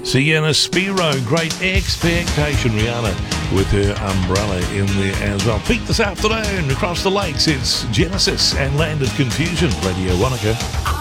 Sienna Spiro, Great Expectation. Rihanna with her umbrella in there as well. Beat this afternoon across the lakes. It's Genesis and Land of Confusion. Radio Wanaka.